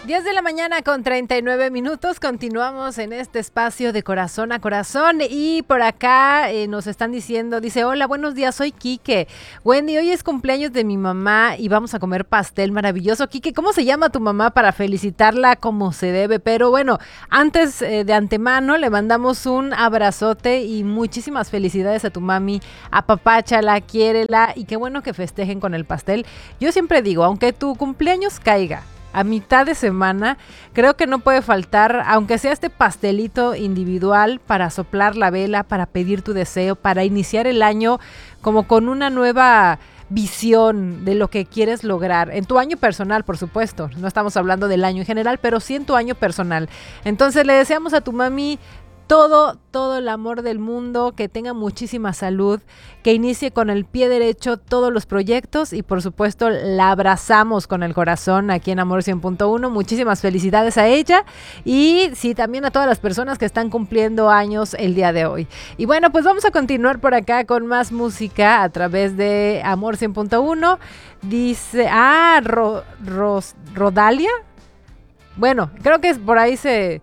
10 de la mañana con 39 minutos, continuamos en este espacio de corazón a corazón y por acá nos están diciendo, dice, hola, buenos días, soy Quique. Wendy, hoy es cumpleaños de mi mamá y vamos a comer pastel maravilloso. Quique, ¿cómo se llama tu mamá para felicitarla como se debe? Pero bueno, antes de antemano le mandamos un abrazote y muchísimas felicidades a tu mami, apapáchala, quiérela y qué bueno que festejen con el pastel. Yo siempre digo, aunque tu cumpleaños caiga a mitad de semana, creo que no puede faltar, aunque sea este pastelito individual para soplar la vela, para pedir tu deseo, para iniciar el año como con una nueva visión de lo que quieres lograr. En tu año personal, por supuesto. No estamos hablando del año en general, pero sí en tu año personal. Entonces le deseamos a tu mami todo el amor del mundo, que tenga muchísima salud, que inicie con el pie derecho todos los proyectos y por supuesto la abrazamos con el corazón aquí en Amor 100.1. Muchísimas felicidades a ella y sí, también a todas las personas que están cumpliendo años el día de hoy. Y bueno, pues vamos a continuar por acá con más música a través de Amor 100.1. Dice, Rodalia. Bueno, creo que por ahí se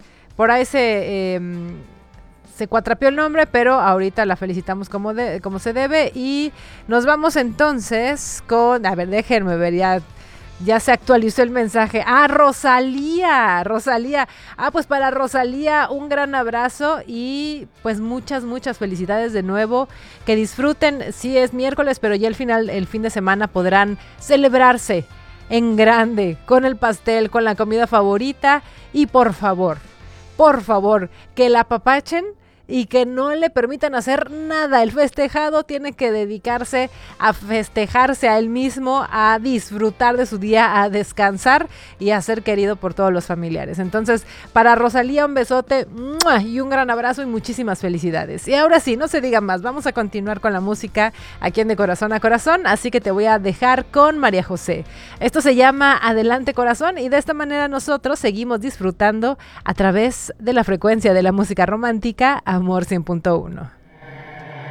cuatrapeó el nombre, pero ahorita la felicitamos como se debe y nos vamos entonces con, a ver, déjenme ver, ya se actualizó el mensaje. Rosalía. Pues para Rosalía un gran abrazo y pues muchas felicidades de nuevo, que disfruten, sí es miércoles, pero ya el fin de semana podrán celebrarse en grande, con el pastel, con la comida favorita y por favor, que la apapachen y que no le permitan hacer nada. El festejado tiene que dedicarse a festejarse a él mismo, a disfrutar de su día, a descansar y a ser querido por todos los familiares. Entonces, para Rosalía un besote y un gran abrazo y muchísimas felicidades. Y ahora sí, no se diga más, vamos a continuar con la música aquí en De Corazón a Corazón, así que te voy a dejar con María José. Esto se llama Adelante Corazón y de esta manera nosotros seguimos disfrutando a través de la frecuencia de la música romántica Amor 100.1.